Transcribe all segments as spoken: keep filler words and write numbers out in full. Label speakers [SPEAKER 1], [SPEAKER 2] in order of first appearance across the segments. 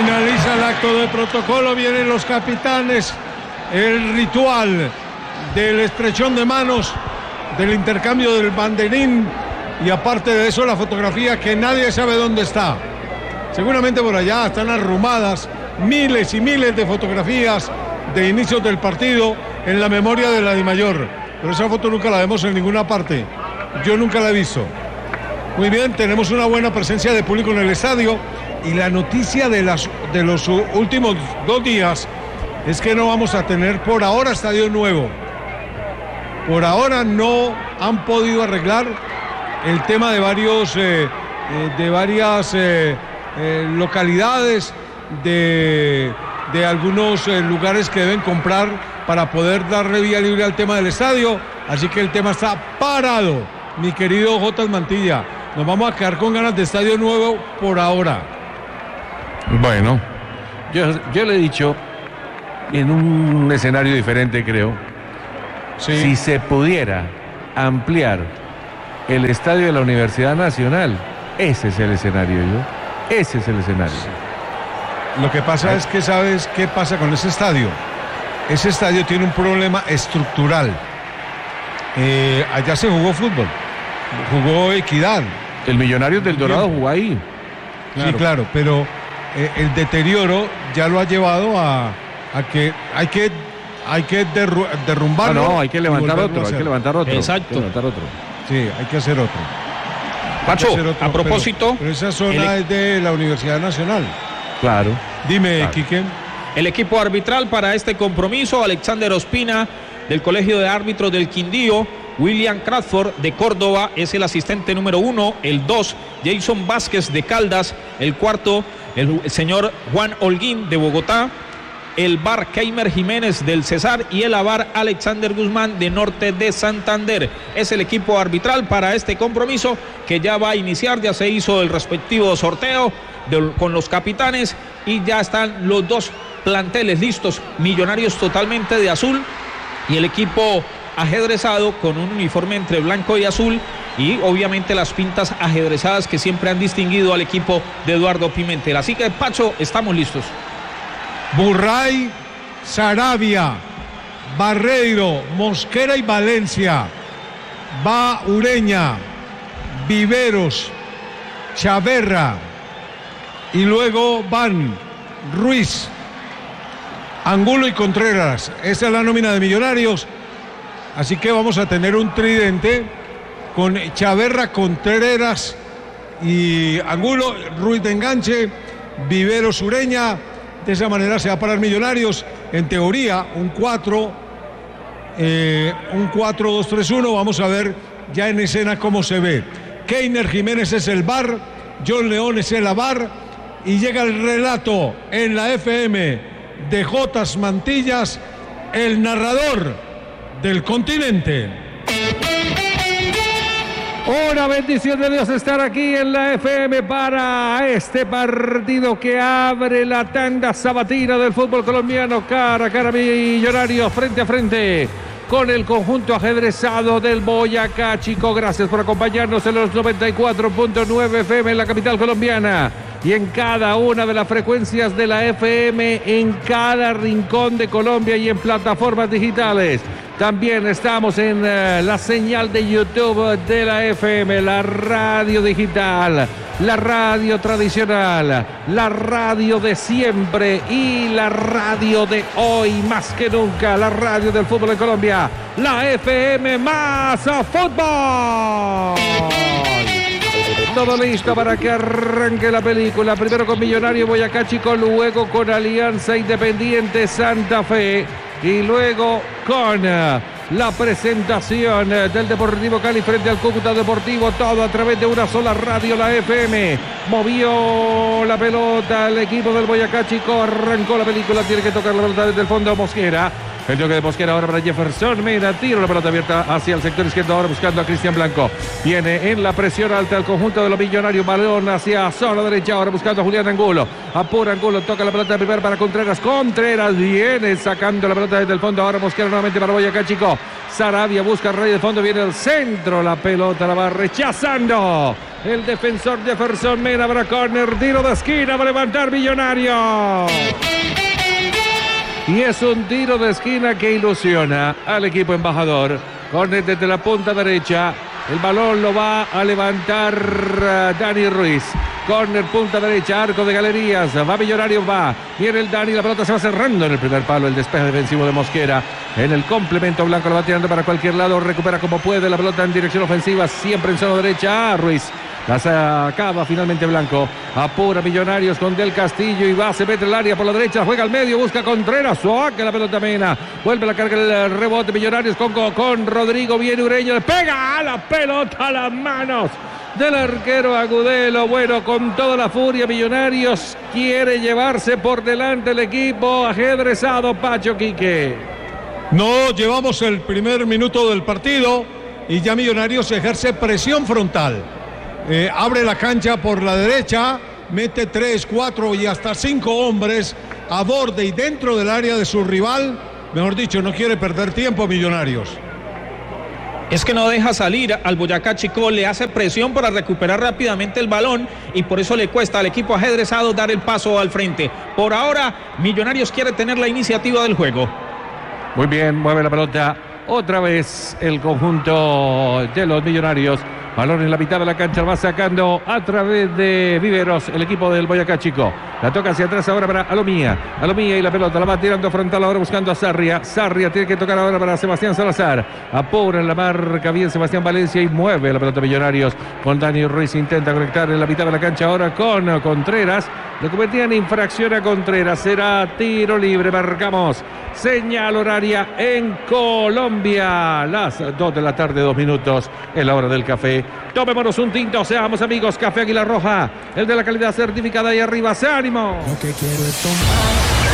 [SPEAKER 1] Finaliza el acto de protocolo, vienen los capitanes, el ritual del estrechón de manos, del intercambio del banderín y aparte de eso la fotografía que nadie sabe dónde está. Seguramente por allá están arrumadas miles y miles de fotografías de inicios del partido en la memoria de la Dimayor, pero esa foto nunca la vemos en ninguna parte. Yo nunca la he visto. Muy bien, tenemos una buena presencia de público en el estadio y la noticia de, las, de los últimos dos días es que no vamos a tener por ahora estadio nuevo. Por ahora no han podido arreglar el tema de varios eh, de varias eh, eh, localidades, de, de algunos eh, lugares que deben comprar para poder darle vía libre al tema del estadio. Así que el tema está parado, mi querido Jotas Mantilla. Nos vamos a quedar con ganas de estadio nuevo por ahora.
[SPEAKER 2] Bueno, yo, yo le he dicho en un escenario diferente, creo. Sí. Si se pudiera ampliar el estadio de la Universidad Nacional, ese es el escenario, yo. Ese es el escenario.
[SPEAKER 1] Sí. Lo que pasa es que ¿sabes qué pasa con ese estadio? Ese estadio tiene un problema estructural. Eh, allá se jugó fútbol, jugó Equidad.
[SPEAKER 2] El Millonarios del Dorado jugó ahí.
[SPEAKER 1] Claro. Sí, claro, pero eh, el deterioro ya lo ha llevado a, a que hay que hay que derru derrumbarlo.
[SPEAKER 2] No, no, hay que levantar otro, hay que levantar otro.
[SPEAKER 3] Exacto.
[SPEAKER 2] Levantar otro.
[SPEAKER 1] Sí, hay que hacer otro.
[SPEAKER 3] Pacho, hacer otro, a propósito.
[SPEAKER 1] Pero, pero esa zona el... es de la Universidad Nacional.
[SPEAKER 2] Claro.
[SPEAKER 1] Dime,
[SPEAKER 2] claro.
[SPEAKER 1] Quique.
[SPEAKER 3] El equipo arbitral para este compromiso: Alexander Ospina, del Colegio de Árbitros del Quindío; William Crawford, de Córdoba, es el asistente número uno; el dos, Jason Vázquez, de Caldas; el cuarto, el, el señor Juan Holguín, de Bogotá; el V A R Keimer Jiménez, del Cesar; y el A V A R Alexander Guzmán, de Norte de Santander. Es el equipo arbitral para este compromiso que ya va a iniciar. Ya se hizo el respectivo sorteo de, con los capitanes, y ya están los dos planteles listos. Millonarios totalmente de azul y el equipo ajedrezado con un uniforme entre blanco y azul, y obviamente las pintas ajedrezadas que siempre han distinguido al equipo de Eduardo Pimentel. Así que, Pacho, estamos listos.
[SPEAKER 1] Burray, Saravia, Barreiro, Mosquera y Valencia. Va Ureña, Viveros, Chaverra, y luego van Ruiz, Angulo y Contreras. Esa es la nómina de Millonarios. Así que vamos a tener un tridente con Chaverra, Contreras y Angulo, Ruiz de enganche, Viveros, Ureña. De esa manera se va a parar Millonarios. En teoría, un cuatro, eh, un cuatro dos tres uno. Vamos a ver ya en escena cómo se ve. Keiner Jiménez es el V A R, John León es el A V A R, y llega el relato en la F M de Jotas Mantillas, el narrador del continente.
[SPEAKER 4] Una bendición de Dios estar aquí en la F M para este partido que abre la tanda sabatina del fútbol colombiano. Cara a cara, Millonarios frente a frente con el conjunto ajedrezado del Boyacá Chico. Gracias por acompañarnos en los noventa y cuatro punto nueve F M en la capital colombiana y en cada una de las frecuencias de la F M en cada rincón de Colombia y en plataformas digitales. También estamos en uh, la señal de YouTube de la F M, la radio digital, la radio tradicional, la radio de siempre y la radio de hoy más que nunca, la radio del fútbol en Colombia, la F M más fútbol. Todo listo para que arranque la película. Primero con Millonario Boyacá Chico, luego con Alianza Independiente Santa Fe y luego con la presentación del Deportivo Cali frente al Cúcuta Deportivo. Todo a través de una sola radio, la F M. Movió la pelota el equipo del Boyacá Chico, arrancó la película, tiene que tocar la pelota desde el fondo Mosquera. El toque de Mosquera ahora para Jefferson Mena. Tiro la pelota abierta hacia el sector izquierdo. Ahora buscando a Cristian Blanco. Viene en la presión alta el conjunto de los Millonarios. Balón hacia zona derecha. Ahora buscando a Julián Angulo. Apura Angulo. Toca la pelota primero para Contreras. Contreras viene sacando la pelota desde el fondo. Ahora Mosquera nuevamente para Boyacá Chico. Sarabia busca el rey de fondo. Viene el centro. La pelota la va rechazando el defensor Jefferson Mena para córner. Tiro de esquina para levantar Millonarios. Y es un tiro de esquina que ilusiona al equipo embajador. Córner desde la punta derecha. El balón lo va a levantar uh, Dani Ruiz. Córner, punta derecha, arco de Galerías. Va Millonarios, va. Viene el Dani, la pelota se va cerrando en el primer palo. El despeje defensivo de Mosquera. En el complemento Blanco lo va tirando para cualquier lado. Recupera como puede la pelota en dirección ofensiva. Siempre en zona derecha. Ah, Ruiz. La sacaba finalmente Blanco. Apura Millonarios con Del Castillo y va, se mete el área por la derecha, juega al medio, busca Contreras, saca la pelota Mena. Vuelve la carga el rebote Millonarios con, con Rodrigo, viene Ureña, le pega a la pelota a las manos del arquero Agudelo. Bueno, con toda la furia Millonarios quiere llevarse por delante el equipo ajedrezado, Pacho Quique.
[SPEAKER 1] No llevamos el primer minuto del partido y ya Millonarios ejerce presión frontal. Eh, abre la cancha por la derecha, mete tres, cuatro y hasta cinco hombres a borde y dentro del área de su rival. Mejor dicho, no quiere perder tiempo Millonarios.
[SPEAKER 3] Es que no deja salir al Boyacá Chico, le hace presión para recuperar rápidamente el balón y por eso le cuesta al equipo ajedrezado dar el paso al frente. Por ahora, Millonarios quiere tener la iniciativa del juego.
[SPEAKER 4] Muy bien, mueve la pelota otra vez el conjunto de los Millonarios. Balón en la mitad de la cancha, va sacando a través de Viveros el equipo del Boyacá Chico. La toca hacia atrás ahora para Alomía. Alomía y la pelota la va tirando frontal ahora buscando a Sarria. Sarria tiene que tocar ahora para Sebastián Salazar. Apura en la marca bien Sebastián Valencia y mueve la pelota Millonarios con Dani Ruiz. Intenta conectar en la mitad de la cancha ahora con Contreras. Le cometían infracción a Contreras. Será tiro libre. Marcamos señal horaria en Colombia. Las dos de la tarde, dos minutos. Es la hora del café. Tomémonos un tinto, seamos amigos. Café Águila Roja, el de la calidad certificada ahí arriba. ¡Se ánimo!
[SPEAKER 5] Lo que quiero es tomar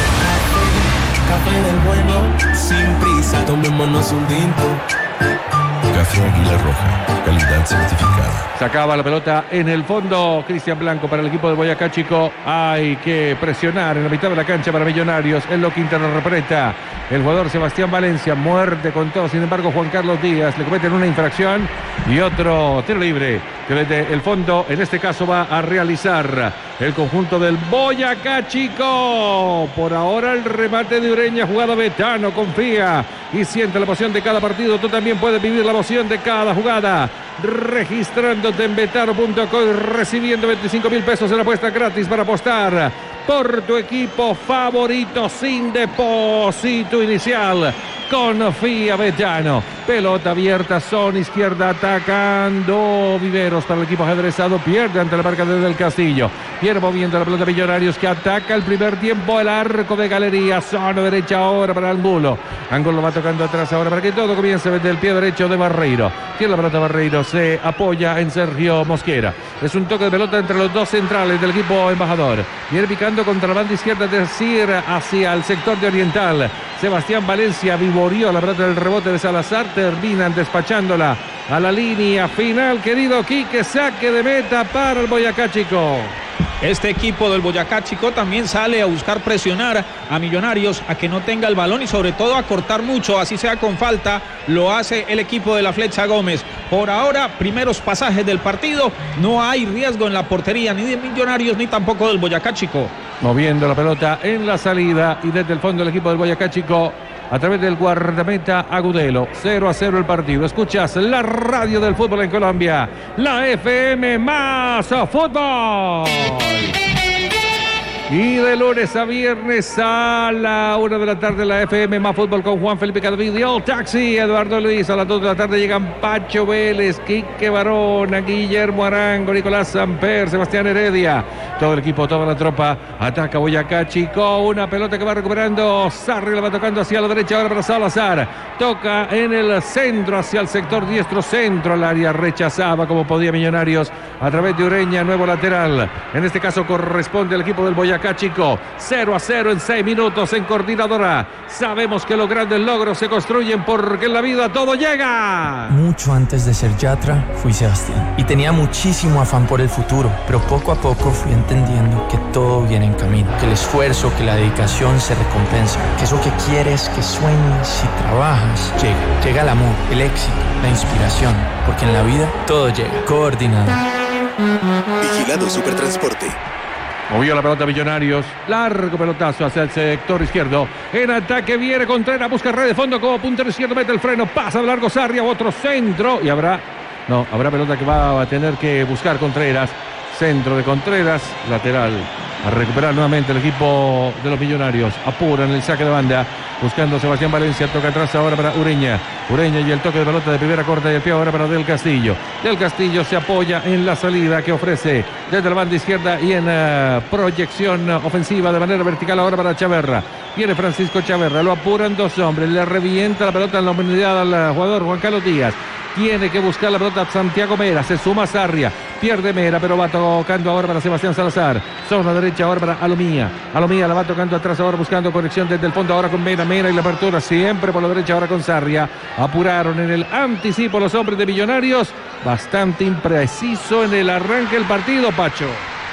[SPEAKER 5] café, café del bueno, sin prisa. Tomémonos un tinto. Café Águila Roja, calidad certificada.
[SPEAKER 4] Sacaba la pelota en el fondo Cristian Blanco para el equipo de Boyacá Chico. Hay que presionar en la mitad de la cancha para Millonarios. Es lo que interpreta el jugador Sebastián Valencia. Muerte con todo. Sin embargo, Juan Carlos Díaz le cometen una infracción y otro tiro libre que desde el fondo en este caso va a realizar el conjunto del Boyacá Chico. Por ahora el remate de Ureña, jugada Betano, confía y siente la emoción de cada partido. Tú también puedes vivir la emoción de cada jugada registrándote en betano punto com y recibiendo veinticinco mil pesos en apuesta gratis para apostar por tu equipo favorito sin depósito inicial. Confía Betano. Pelota abierta, zona izquierda, atacando Viveros para el equipo ajedrezado. Pierde ante la marca de Del Castillo. Viene moviendo la pelota Millonarios que ataca el primer tiempo el arco de Galería. Zona derecha ahora para Angulo. Angulo va tocando atrás ahora para que todo comience desde el pie derecho de Barreiro. Tiene la pelota Barreiro, se apoya en Sergio Mosquera. Es un toque de pelota entre los dos centrales del equipo embajador. Viene picando contra la banda izquierda, es decir, hacia el sector de Oriental. Sebastián Valencia vivoreó la pelota del rebote de Salazar. Terminan despachándola a la línea final, querido Quique. Saque de meta para el Boyacá Chico.
[SPEAKER 3] Este equipo del Boyacá Chico también sale a buscar presionar a Millonarios a que no tenga el balón y sobre todo a cortar mucho, así sea con falta. Lo hace el equipo de la Flecha Gómez. Por ahora, primeros pasajes del partido, no hay riesgo en la portería ni de Millonarios ni tampoco del Boyacá Chico.
[SPEAKER 4] Moviendo la pelota en la salida y desde el fondo el equipo del Boyacá Chico a través del guardameta Agudelo. cero a cero el partido. Escuchas la radio del fútbol en Colombia, la F M más fútbol. Y de lunes a viernes a la una de la tarde la F M más fútbol con Juan Felipe Calvillo, Taxi, Eduardo Luis. A las dos de la tarde llegan Pacho Vélez, Quique Barona, Guillermo Arango, Nicolás Samper, Sebastián Heredia. Todo el equipo, toda la tropa ataca Boyacá Chico. Una pelota que va recuperando Sarri, la va tocando hacia la derecha ahora para Salazar. Toca en el centro, hacia el sector diestro centro. El área rechazaba como podía Millonarios a través de Ureña, nuevo lateral. En este caso corresponde al equipo del Boyacá Boyacá Chico. cero a cero en seis minutos en Coordinadora. Sabemos que los grandes logros se construyen porque en la vida todo llega.
[SPEAKER 6] Mucho antes de ser Yatra, fui Sebastián. Y tenía muchísimo afán por el futuro. Pero poco a poco fui entendiendo que todo viene en camino. Que el esfuerzo, que la dedicación se recompensa. Que eso que quieres, que sueñas y trabajas, llega. Llega el amor, el éxito, la inspiración. Porque en la vida todo llega. Coordinador.
[SPEAKER 5] Vigilado Supertransporte.
[SPEAKER 4] Movió la pelota Millonarios. Largo pelotazo hacia el sector izquierdo. En ataque viene Contreras. Busca red de fondo como puntero izquierdo. Mete el freno. Pasa de largo Sarria. Otro centro. Y habrá... No, habrá pelota que va a tener que buscar Contreras. Centro de Contreras. Lateral. A recuperar nuevamente el equipo de los Millonarios. Apuran el saque de banda. Buscando Sebastián Valencia. Toca atrás ahora para Ureña. Ureña y el toque de pelota de primera corta y el pie ahora para Del Castillo. Del Castillo se apoya en la salida que ofrece desde la banda izquierda y en uh, proyección ofensiva de manera vertical ahora para Chaverra. Viene Francisco Chaverra. Lo apuran dos hombres. Le revienta la pelota en la humanidad al jugador Juan Carlos Díaz. Tiene que buscar la pelota Santiago Mera. Se suma Sarria. Pierde Mera, pero va tocando ahora para Sebastián Salazar. Zona derecha ahora para Alomía. Alomía la va tocando atrás ahora buscando conexión desde el fondo ahora con Mera. Mera y la apertura siempre por la derecha ahora con Sarria. Apuraron en el anticipo los hombres de Millonarios. Bastante impreciso en el arranque del partido, Pacho.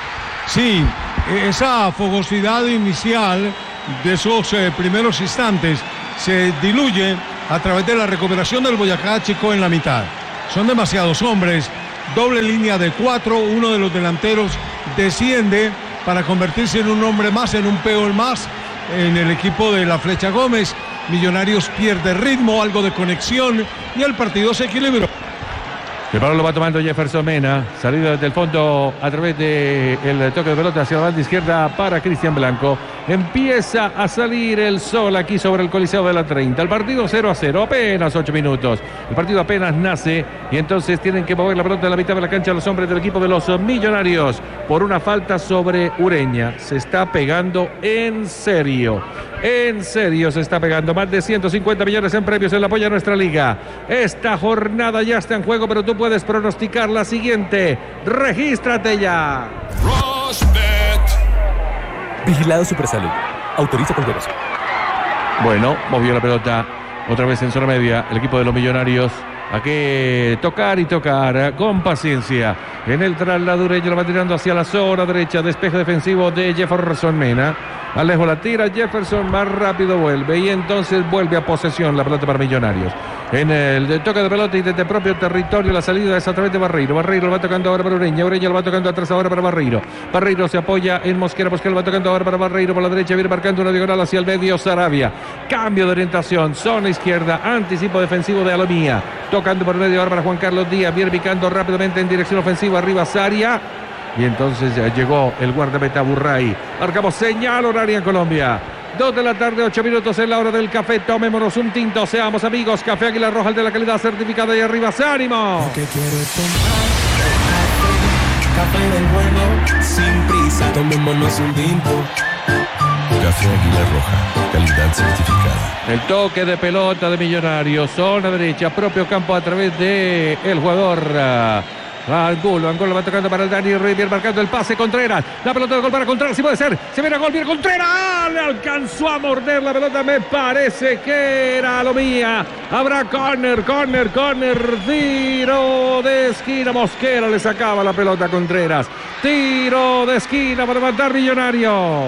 [SPEAKER 1] Sí, esa fogosidad inicial de esos eh, primeros instantes se diluye a través de la recuperación del Boyacá Chico en la mitad. Son demasiados hombres, doble línea de cuatro, uno de los delanteros desciende para convertirse en un hombre más, en un peón más en el equipo de la Flecha Gómez. Millonarios pierde ritmo, algo de conexión y el partido se equilibró.
[SPEAKER 4] El balón lo va tomando Jefferson Mena. Salida desde el fondo a través del toque de pelota hacia la banda izquierda para Cristian Blanco. Empieza a salir el sol aquí sobre el Coliseo de la treinta. El partido cero a cero, apenas ocho minutos. El partido apenas nace y entonces tienen que mover la pelota de la mitad de la cancha los hombres del equipo de los Millonarios por una falta sobre Ureña. Se está pegando en serio. En serio se está pegando. Más de ciento cincuenta millones en premios en la apoyo a nuestra liga. Esta jornada ya está en juego, pero tú puedes pronosticar la siguiente. Regístrate ya.
[SPEAKER 6] Vigilado Supersalud. Autoriza con huevos.
[SPEAKER 4] Bueno, movió la pelota otra vez en zona media. El equipo de los Millonarios. A que tocar y tocar con paciencia. En el traslado Ureña lo va tirando hacia la zona derecha. Despeje defensivo de Jefferson Mena. Alejo la tira, Jefferson más rápido vuelve y entonces vuelve a posesión la pelota para Millonarios. En el toque de pelota y desde el propio territorio la salida es a través de Barreiro. Barreiro lo va tocando ahora para Ureña. Ureña lo va tocando atrás ahora para Barreiro. Barreiro se apoya en Mosquera. Mosquera lo va tocando ahora para Barreiro por la derecha. Viene marcando una diagonal hacia el medio Sarabia. Cambio de orientación. Zona izquierda. Anticipo defensivo de Alomía. Tocando por medio ahora para Juan Carlos Díaz. Viene picando rápidamente en dirección ofensiva. Arriba Saria. Y entonces ya llegó el guardameta Burray. Marcamos señal horaria en Colombia. Dos de la tarde, ocho minutos en la hora del café. Tomémonos un tinto, seamos amigos. Café Águila Roja, el de la calidad certificada y arriba. ¡Ánimo!
[SPEAKER 5] Lo que quiero es tomar café del bueno, sin prisa. Tomémonos un tinto. Café Águila Roja, calidad certificada.
[SPEAKER 4] El toque de pelota de Millonarios. Zona derecha, propio campo a través de el jugador... Uh, Angulo, Angulo va tocando para el Dani Rivier, marcando el pase Contreras, la pelota de gol para Contreras, si puede ser, se viene a gol, viene Contreras, ¡ah! Le alcanzó a morder la pelota, me parece que era lo mía, habrá córner, córner, córner, tiro de esquina, Mosquera le sacaba la pelota a Contreras, tiro de esquina para levantar Millonarios.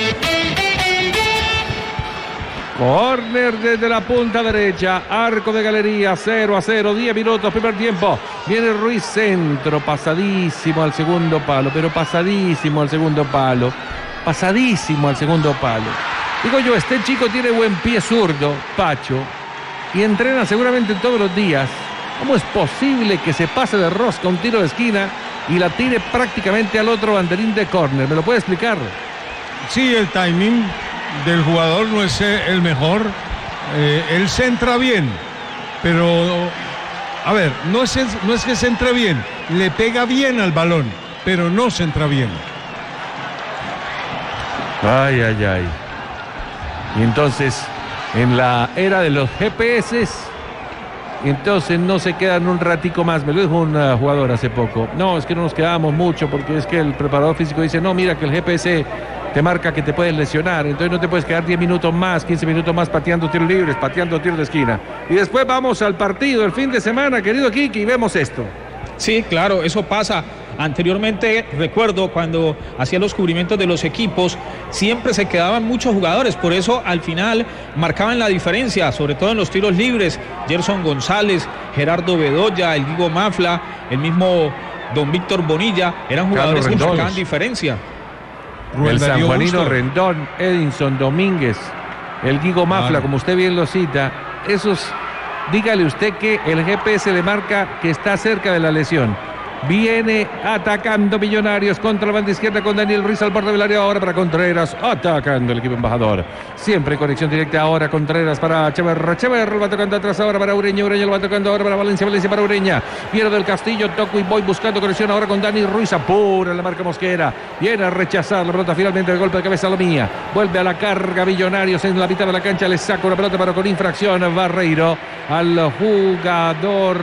[SPEAKER 4] Corner desde la punta derecha, arco de galería, cero a cero, diez minutos, primer tiempo. Viene Ruiz, centro, pasadísimo al segundo palo, pero pasadísimo al segundo palo, pasadísimo al segundo palo. Digo yo, este chico tiene buen pie zurdo, Pacho, y entrena seguramente todos los días. ¿Cómo es posible que se pase de rosca un tiro de esquina y la tire prácticamente al otro banderín de córner? ¿Me lo puede explicar?
[SPEAKER 1] Sí, el timing del jugador no es el mejor, eh, él centra bien, pero a ver, no es, no es que centre bien, le pega bien al balón, pero no centra bien.
[SPEAKER 4] Ay, ay, ay. Y entonces, en la era de los G P S, entonces no se quedan un ratico más. Me lo dijo un uh, jugador hace poco. No, es que no nos quedamos mucho porque es que el preparador físico dice, no, mira que el G P S
[SPEAKER 2] te marca que te puedes lesionar, entonces no te puedes quedar diez minutos más, quince minutos más pateando tiros libres, pateando tiros de esquina. Y después vamos al partido el fin de semana, querido Kiki, y vemos esto.
[SPEAKER 3] Sí, claro, eso pasa. Anteriormente, recuerdo cuando hacía los cubrimientos de los equipos, siempre se quedaban muchos jugadores, por eso al final marcaban la diferencia, sobre todo en los tiros libres. Gerson González, Gerardo Bedoya, el Guigo Mafla, el mismo Don Víctor Bonilla, eran jugadores que marcaban diferencia.
[SPEAKER 2] El sanjuanino Rendón, Edinson Domínguez, el Guigo Mafla, vale. Como usted bien lo cita, esos, dígale usted que el G P S le marca que está cerca de la lesión. Viene atacando Millonarios contra la banda izquierda con Daniel Ruiz al borde del área ahora para Contreras, atacando el equipo embajador. Siempre conexión directa ahora Contreras para Cheverra, Cheverra va tocando atrás ahora para Ureña, Ureña lo va tocando ahora para Valencia, Valencia para Ureña. Piero del Castillo, toco y voy buscando conexión ahora con Dani Ruiz, apura la marca Mosquera, viene a rechazar la pelota finalmente el golpe de cabeza Lomía, vuelve a la carga Millonarios en la mitad de la cancha, le saca una pelota pero con infracción Barreiro al jugador,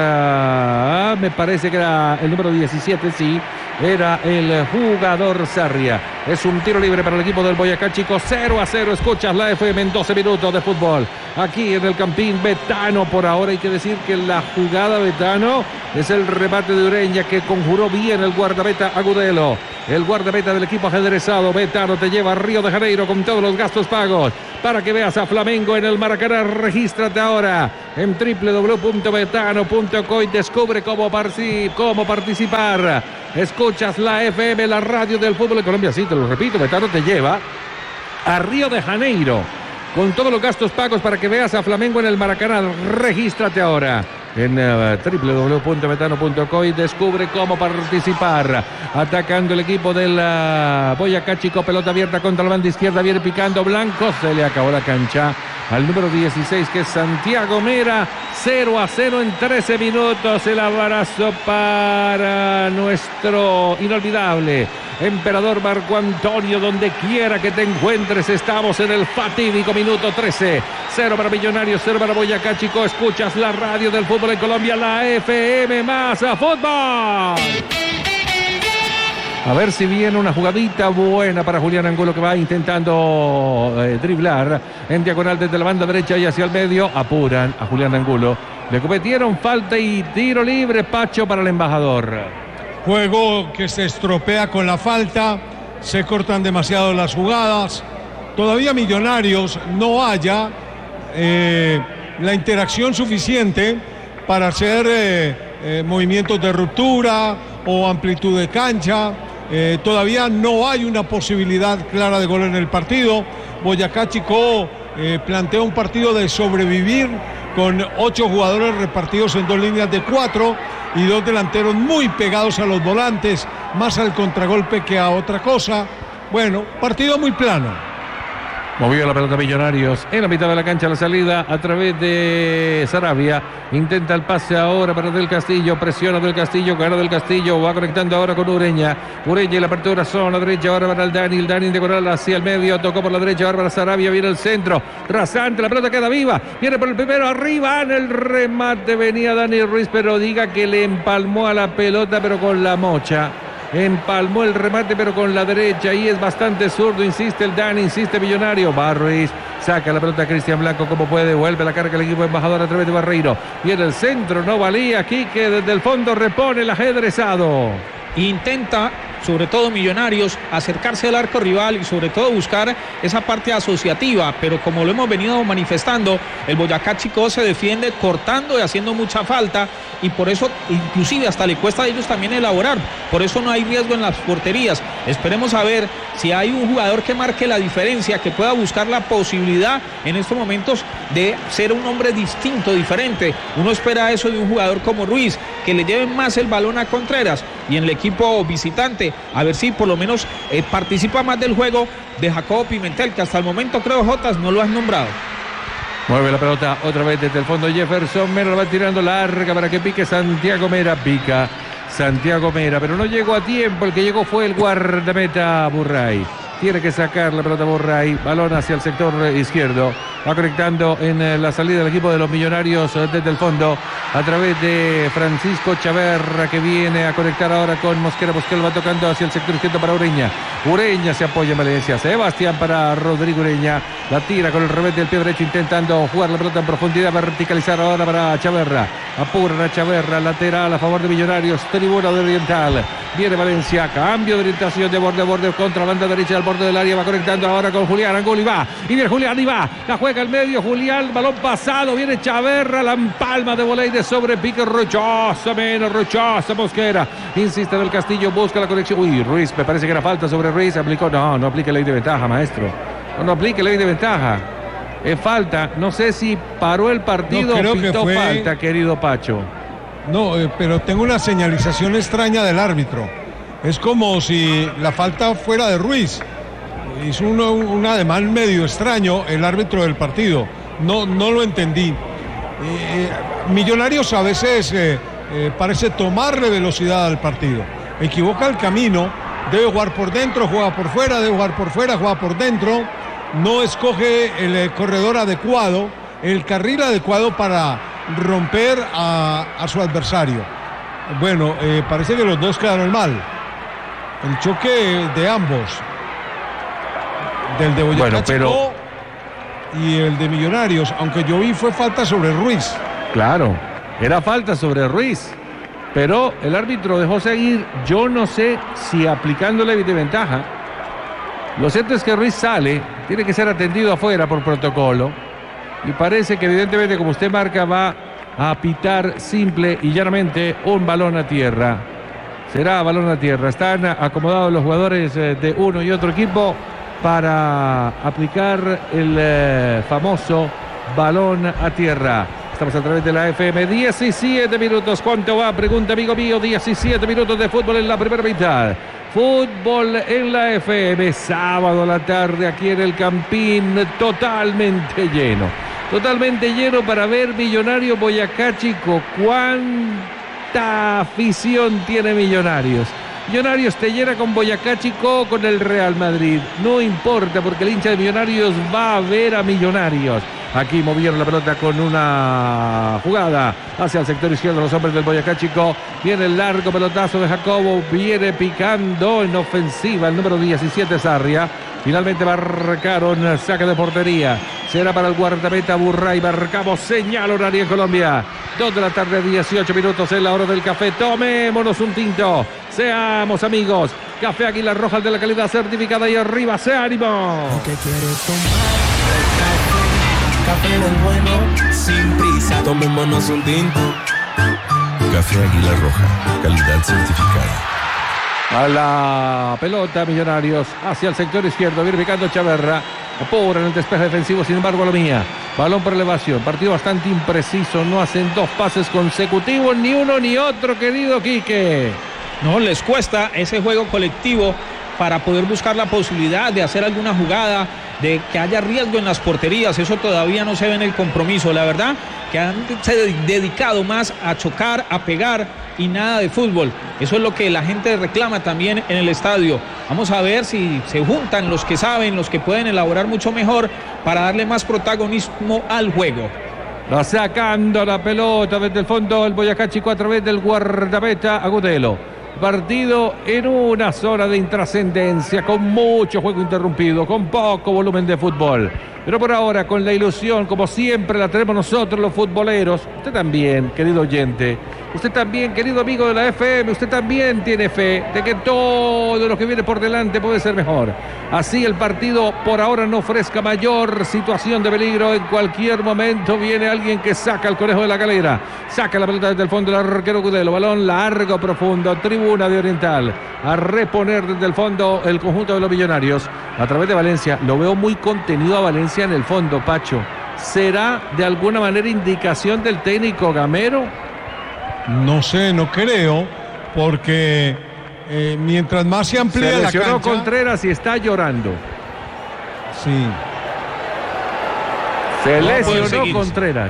[SPEAKER 2] uh, me parece que era el número diecisiete, sí, era el jugador Sarria. Es un tiro libre para el equipo del Boyacá Chico, cero a cero, escuchas la F M en doce minutos de fútbol. Aquí en el Campín, Betano por ahora, hay que decir que la jugada Betano es el remate de Ureña que conjuró bien el guardameta Agudelo. El guardameta del equipo ajedrezado, Betano te lleva a Río de Janeiro con todos los gastos pagos. Para que veas a Flamengo en el Maracaná, regístrate ahora en doble u doble u doble u punto betano punto co y descubre cómo, parci- cómo participar. Escuchas la F M, la radio del fútbol de Colombia. Sí, te lo repito, Betano te lleva a Río de Janeiro con todos los gastos pagos para que veas a Flamengo en el Maracaná. Regístrate ahora en uh, doble u doble u doble u punto betano punto co y descubre cómo participar. Atacando el equipo del uh, Boyacá Chico, pelota abierta contra la banda izquierda, viene picando Blanco, se le acabó la cancha al número dieciséis que es Santiago Mera. Cero a cero en trece minutos, el abrazo para nuestro inolvidable Emperador Marco Antonio, donde quiera que te encuentres, estamos en el fatídico minuto trece. Cero para Millonarios, cero para Boyacá Chico. Escuchas la radio del fútbol en Colombia, la F M más a fútbol. A ver si viene una jugadita buena para Julián Angulo, que va intentando eh, driblar en diagonal desde la banda derecha y hacia el medio. Apuran a Julián Angulo. Le cometieron falta y tiro libre, Pacho, para el embajador.
[SPEAKER 1] Juego que se estropea con la falta, se cortan demasiado las jugadas. Todavía Millonarios no haya eh, la interacción suficiente para hacer eh, eh, movimientos de ruptura o amplitud de cancha. Eh, todavía no hay una posibilidad clara de gol en el partido. Boyacá Chico eh, plantea un partido de sobrevivir con ocho jugadores repartidos en dos líneas de cuatro y dos delanteros muy pegados a los volantes, más al contragolpe que a otra cosa. Bueno, partido muy plano.
[SPEAKER 2] Movió la pelota Millonarios en la mitad de la cancha, la salida a través de Sarabia. Intenta el pase ahora para Del Castillo. Presiona Del Castillo, gana Del Castillo. Va conectando ahora con Ureña. Ureña y la apertura zona derecha ahora para el Dani. El Dani de Coral hacia el medio. Tocó por la derecha ahora para Sarabia. Viene el centro. Rasante, la pelota queda viva. Viene por el primero arriba. En el remate venía Dani Ruiz, pero diga que le empalmó a la pelota, pero con la mocha. Empalmó el remate pero con la derecha y es bastante zurdo, insiste el Dani, insiste Millonario. Va Ruiz, saca la pelota a Cristian Blanco como puede, vuelve la carga el equipo embajador a través de Barreiro. Viene el centro, no valía, Quique desde el fondo repone el ajedrezado.
[SPEAKER 3] Intenta, sobre todo Millonarios, acercarse al arco rival y sobre todo buscar esa parte asociativa, pero como lo hemos venido manifestando, el Boyacá Chico se defiende cortando y haciendo mucha falta y por eso inclusive hasta le cuesta a ellos también elaborar, por eso no hay riesgo en las porterías. Esperemos a ver si hay un jugador que marque la diferencia, que pueda buscar la posibilidad en estos momentos de ser un hombre distinto, diferente. Uno espera eso de un jugador como Ruiz, que le lleve más el balón a Contreras, y en el equipo visitante a ver si por lo menos eh, participa más del juego de Jacobo Pimentel, que hasta el momento creo, Jotas, no lo has nombrado.
[SPEAKER 2] Mueve la pelota otra vez desde el fondo Jefferson Mera, la va tirando larga para que pique Santiago Mera, pica Santiago Mera, pero no llegó a tiempo, el que llegó fue el guardameta Burray. Tiene que sacar la pelota Burray, balón hacia el sector izquierdo. Va conectando en eh, la salida del equipo de los Millonarios eh, desde el fondo a través de Francisco Chaverra, que viene a conectar ahora con Mosquera. Mosquera va tocando hacia el sector izquierdo para Ureña. Ureña se apoya en Valencia. Sebastián para Rodrigo Ureña. La tira con el revés del pie derecho intentando jugar la pelota en profundidad. Verticalizar ahora para Chaverra. Apuran a Chaverra. Lateral a favor de Millonarios. Tribuna de Oriental. Viene Valencia. Cambio de orientación de borde a borde contra la banda derecha del borde del área. Va conectando ahora con Julián Angulo y va. Y viene Julián y va. La juega al medio. Julián. Balón pasado. Viene Chaverra. La empalma de voley de sobre pique. Rochosa menos. Rochosa Mosquera. Insiste del Castillo. Busca la conexión. Uy, Ruiz. Me parece que era falta sobre Ruiz. Aplicó. No, no aplique ley de ventaja, maestro. No, no aplique ley de ventaja. Es falta. No sé si paró el partido
[SPEAKER 1] no, creo
[SPEAKER 2] o pitó
[SPEAKER 1] que fue...
[SPEAKER 2] falta, querido Pacho.
[SPEAKER 1] No, eh, pero tengo una señalización extraña del árbitro. Es como si la falta fuera de Ruiz. Hizo uno, un ademán medio extraño el árbitro del partido. No, no lo entendí. Eh, Millonarios a veces eh, eh, parece tomarle velocidad al partido. Equivoca el camino. Debe jugar por dentro, juega por fuera, debe jugar por fuera, juega por dentro. No escoge el eh, corredor adecuado, el carril adecuado para romper a, a su adversario. Bueno, eh, parece que los dos quedaron mal. El choque de ambos, del de Boyacá
[SPEAKER 2] bueno, pero...
[SPEAKER 1] Chicó y el de Millonarios, aunque yo vi fue falta sobre Ruiz.
[SPEAKER 2] Claro, era falta sobre Ruiz, pero el árbitro dejó seguir. Yo no sé si aplicándole de ventaja. Lo cierto es que Ruiz sale, tiene que ser atendido afuera por protocolo. Y parece que evidentemente, como usted marca, va a pitar simple y llanamente un balón a tierra. Será balón a tierra. Están acomodados los jugadores de uno y otro equipo para aplicar el eh, famoso balón a tierra. Estamos a través de la F M. diecisiete minutos. ¿Cuánto va? Pregunta, amigo mío. diecisiete minutos de fútbol en la primera mitad. Fútbol en la F M. Sábado a la tarde aquí en el Campín. Totalmente lleno. Totalmente lleno para ver Millonarios Boyacá Chicó. ¿Cuánta afición tiene Millonarios? Millonarios te llena con Boyacá Chicó, con el Real Madrid. No importa, porque el hincha de Millonarios va a ver a Millonarios. Aquí movieron la pelota con una jugada hacia el sector izquierdo. Los hombres del Boyacá Chicó. Viene el largo pelotazo de Jacobo. Viene picando en ofensiva el número diecisiete, Sarria. Finalmente marcaron saque de portería. Será para el guardameta Burray. Marcamos señal horaria en Colombia. dos de la tarde, dieciocho minutos en la hora del café. Tomémonos un tinto. Seamos amigos. Café Águila Roja de la calidad certificada y arriba. ¡Se ánimo!
[SPEAKER 5] ¿Qué quieres tomar? Café del bueno, sin prisa. Tomémonos un tinto. Café Águila Roja, calidad certificada.
[SPEAKER 2] A la pelota, Millonarios hacia el sector izquierdo, viene picando Chaverra. Apura en el despeje defensivo, sin embargo, lo mía. Balón por elevación, partido bastante impreciso. No hacen dos pases consecutivos, ni uno ni otro, querido Quique.
[SPEAKER 3] No, les cuesta ese juego colectivo para poder buscar la posibilidad de hacer alguna jugada, de que haya riesgo en las porterías. Eso todavía no se ve en el compromiso. La verdad que han se dedicado más a chocar, a pegar y nada de fútbol. Eso es lo que la gente reclama también en el estadio. Vamos a ver si se juntan los que saben, los que pueden elaborar mucho mejor para darle más protagonismo al juego.
[SPEAKER 2] Va sacando la pelota desde el fondo el Boyacá Chicó a través del guardameta Agudelo. Partido en una zona de intrascendencia, con mucho juego interrumpido, con poco volumen de fútbol. Pero por ahora, con la ilusión, como siempre la tenemos nosotros los futboleros. Usted también, querido oyente. Usted también, querido amigo de la F M. Usted también tiene fe de que todo lo que viene por delante puede ser mejor. Así el partido por ahora no ofrezca mayor situación de peligro. En cualquier momento viene alguien que saca el conejo de la galera. Saca la pelota desde el fondo del arquero Gudelo. Balón largo, profundo. Tribuna de Oriental. A reponer desde el fondo el conjunto de los Millonarios. A través de Valencia. Lo veo muy contenido a Valencia en el fondo, Pacho. ¿Será de alguna manera indicación del técnico Gamero?
[SPEAKER 1] No sé, no creo, porque eh, mientras más se amplía
[SPEAKER 2] se
[SPEAKER 1] la
[SPEAKER 2] lesionó
[SPEAKER 1] cancha...
[SPEAKER 2] Contreras y está llorando.
[SPEAKER 1] Sí.
[SPEAKER 2] Se
[SPEAKER 3] no
[SPEAKER 2] lesionó Contreras.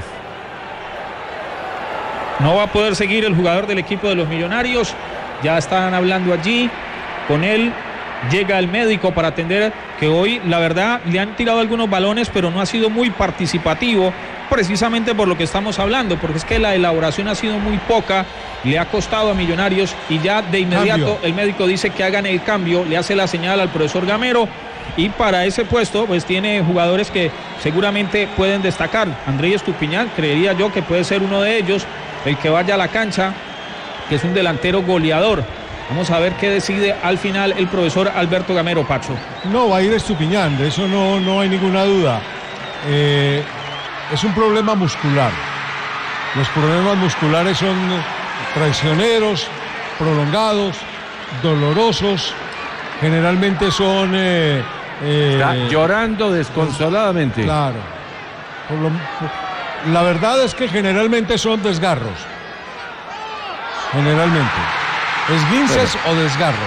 [SPEAKER 3] No va a poder seguir el jugador del equipo de los Millonarios. Ya están hablando allí con él llega el médico para atender, que hoy la verdad le han tirado algunos balones, pero no ha sido muy participativo, precisamente por lo que estamos hablando, porque es que la elaboración ha sido muy poca, le ha costado a Millonarios, y ya de inmediato cambio. El médico dice que hagan el cambio, le hace la señal al profesor Gamero, y para ese puesto pues tiene jugadores que seguramente pueden destacar. Andrés Estupiñán, creería yo que puede ser uno de ellos, el que vaya a la cancha, que es un delantero goleador. Vamos a ver qué decide al final el profesor Alberto Gamero, Pacho.
[SPEAKER 1] No, va a ir Estupiñán, de eso no, no hay ninguna duda. Eh, es un problema muscular. Los problemas musculares son traicioneros, prolongados, dolorosos. Generalmente son... Eh, eh,
[SPEAKER 2] Está llorando desconsoladamente.
[SPEAKER 1] Claro. Por lo, por, la verdad es que generalmente son desgarros. Generalmente. Esguinces bueno. o desgarros.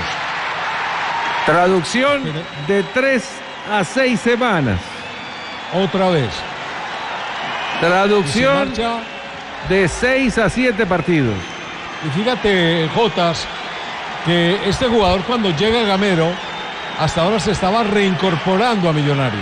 [SPEAKER 4] Traducción de tres a seis semanas.
[SPEAKER 1] Otra vez.
[SPEAKER 4] Traducción de seis a siete partidos.
[SPEAKER 1] Y fíjate, Jotas, que este jugador cuando llega a Gamero, hasta ahora se estaba reincorporando a Millonario.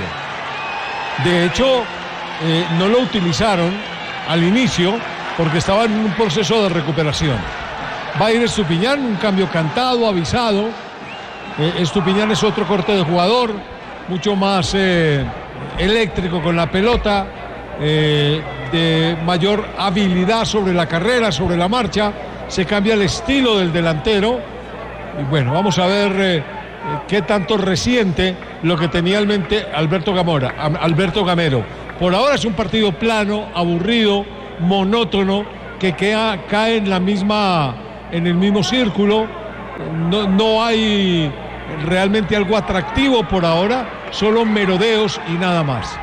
[SPEAKER 1] De hecho, eh, no lo utilizaron al inicio porque estaba en un proceso de recuperación. Va a ir Estupiñán, un cambio cantado, avisado. Eh, Estupiñán es otro corte de jugador, mucho más eh, eléctrico con la pelota, eh, de mayor habilidad sobre la carrera, sobre la marcha. Se cambia el estilo del delantero. Y bueno, vamos a ver eh, qué tanto resiente lo que tenía en mente Alberto Gamora, Alberto Gamero. Por ahora es un partido plano, aburrido, monótono, que queda, cae en la misma, en el mismo círculo. No, no hay realmente algo atractivo por ahora, solo merodeos y nada más.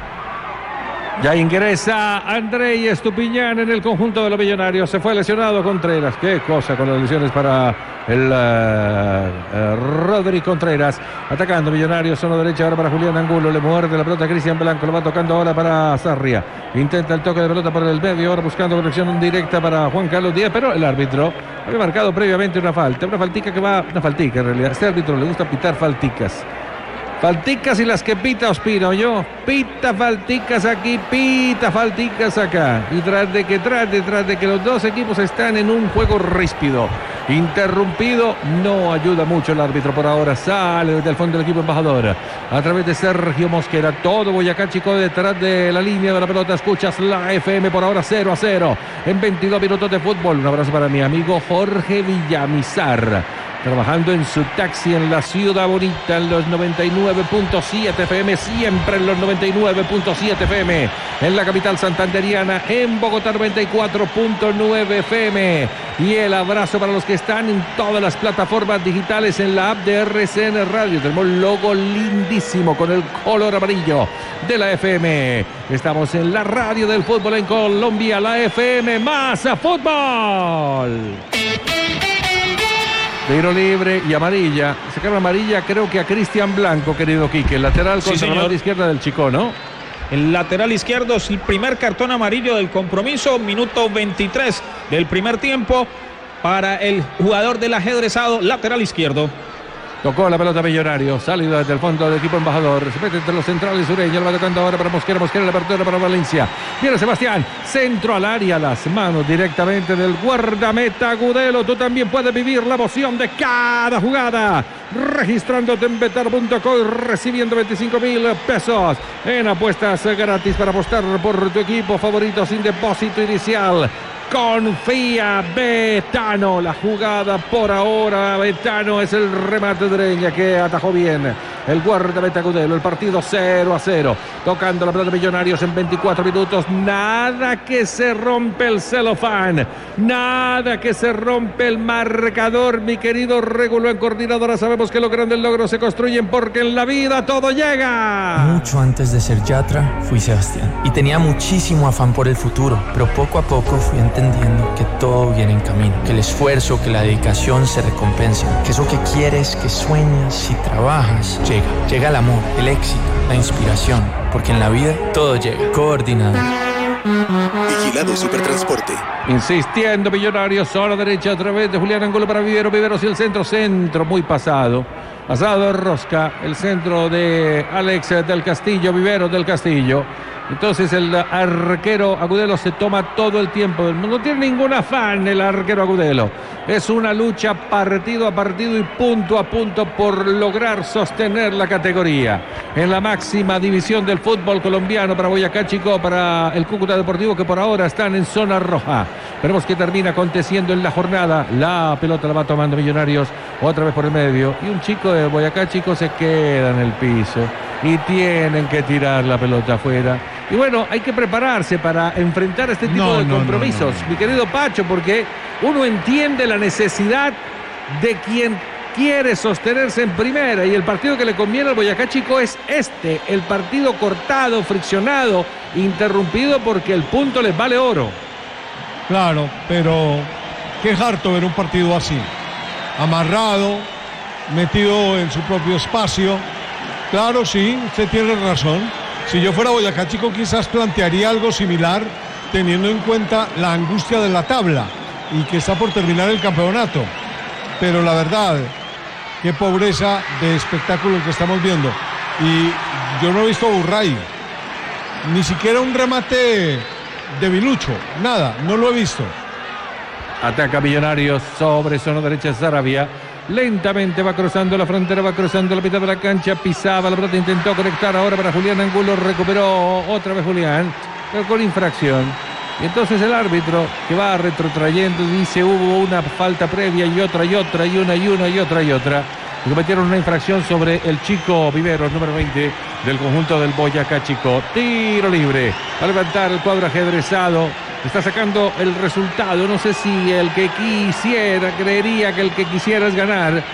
[SPEAKER 4] Ya ingresa Andrés Estupiñán en el conjunto de los Millonarios. Se fue lesionado Contreras. Qué cosa con las lesiones para el uh, uh, Rodri Contreras. Atacando Millonarios, zona derecha ahora para Julián Angulo. Le muerde la pelota a Cristian Blanco. Lo va tocando ahora para Sarria. Intenta el toque de pelota por el medio. Ahora buscando conexión directa para Juan Carlos Díaz. Pero el árbitro había marcado previamente una falta. Una faltica que va... Una faltica en realidad. A este árbitro le gusta pitar falticas. Falticas y las que pita Ospino, yo. Pita falticas aquí, pita falticas acá. Y tras de que tras de, tras de que los dos equipos están en un juego ríspido, interrumpido, no ayuda mucho el árbitro por ahora. Sale desde el fondo del equipo embajador. A través de Sergio Mosquera. Todo Boyacá Chico detrás de la línea de la pelota. Escuchas la F M por ahora cero a cero. En veintidós minutos de fútbol. Un abrazo para mi amigo Jorge Villamizar. Trabajando en su taxi en la Ciudad Bonita en los noventa y nueve punto siete F M, siempre en los noventa y nueve punto siete F M, en la capital santanderiana, en Bogotá noventa y cuatro punto nueve F M. Y el abrazo para los que están en todas las plataformas digitales, en la app de R C N Radio. Tenemos un logo lindísimo con el color amarillo de la F M. Estamos en la radio del fútbol en Colombia, la F M más a fútbol. Tiro libre y amarilla. Sacaron amarilla creo que a Cristian Blanco, querido Quique. El lateral contra sí, la banda izquierda del Chico, ¿no?
[SPEAKER 3] El lateral izquierdo es el primer cartón amarillo del compromiso. Minuto veintitrés del primer tiempo para el jugador del ajedrezado lateral izquierdo.
[SPEAKER 4] Tocó la pelota Millonario, salido desde el fondo del equipo embajador. Se mete entre los centrales sureños, lo va tocando ahora para Mosquera, Mosquera, la apertura para Valencia. Viene Sebastián, centro al área, las manos directamente del guardameta Agudelo. Tú también puedes vivir la emoción de cada jugada, registrándote en betar punto com y recibiendo veinticinco mil pesos en apuestas gratis para apostar por tu equipo favorito sin depósito inicial. Confía Betano, la jugada por ahora. Betano es el remate de Dreña que atajó bien el guardameta Agudelo. El partido cero a cero, tocando la pelota de Millonarios en veinticuatro minutos. Nada que se rompe el celofán, nada que se rompe el marcador, mi querido Regulo en coordinadora. Sabemos que los grandes logros se construyen porque en la vida todo llega.
[SPEAKER 6] Mucho antes de ser Yatra fui Sebastián y tenía muchísimo afán por el futuro, pero poco a poco fui entendiendo que todo viene en camino, que el esfuerzo, que la dedicación se recompensan, que eso que quieres, que sueñas y trabajas, llega. Llega el amor, el éxito, la inspiración, porque en la vida todo llega. Coordinado.
[SPEAKER 5] Vigilado Supertransporte.
[SPEAKER 4] Insistiendo Millonarios, zona derecha a través de Julián Angulo para Vivero, Viveros y el centro, centro muy pasado.
[SPEAKER 2] Pasado rosca, el centro de Alex del Castillo, Vivero del Castillo. Entonces el arquero Agudelo se toma todo el tiempo del mundo. No tiene ningún afán el arquero Agudelo. Es una lucha partido a partido y punto a punto por lograr sostener la categoría en la máxima división del fútbol colombiano para Boyacá Chico, para el Cúcuta Deportivo, que por ahora están en zona roja. Veremos qué termina aconteciendo en la jornada. La pelota la va tomando Millonarios otra vez por el medio. Y un chico de Boyacá Chico se queda en el piso y tienen que tirar la pelota afuera. Y bueno, hay que prepararse para enfrentar este tipo
[SPEAKER 1] no,
[SPEAKER 2] de
[SPEAKER 1] no,
[SPEAKER 2] compromisos,
[SPEAKER 1] no, no, no.
[SPEAKER 2] mi querido Pacho, porque uno entiende la necesidad de quien quiere sostenerse en primera, y el partido que le conviene al Boyacá Chico es este, el partido cortado, friccionado, interrumpido, porque el punto les vale oro.
[SPEAKER 1] Claro, pero qué harto ver un partido así, amarrado, metido en su propio espacio. Claro, sí, usted tiene razón. Si yo fuera Boyacá Chico, quizás plantearía algo similar, teniendo en cuenta la angustia de la tabla y que está por terminar el campeonato. Pero la verdad, qué pobreza de espectáculo que estamos viendo. Y yo no he visto a Burray, ni siquiera un remate de Vilucho, nada, no lo he visto.
[SPEAKER 2] Ataca Millonarios sobre zona derecha Sarabia. Lentamente va cruzando la frontera, va cruzando la mitad de la cancha, pisaba la pelota, intentó conectar ahora para Julián Angulo, recuperó otra vez Julián, pero con infracción. Y entonces el árbitro, que va retrotrayendo, dice hubo una falta previa y otra y otra y una y una y otra y otra. Y cometieron una infracción sobre el chico Viveros, número veinte del conjunto del Boyacá Chico. Tiro libre a levantar el cuadro ajedrezado. Está sacando el resultado. No sé si el que quisiera, creería que el que quisiera es ganar.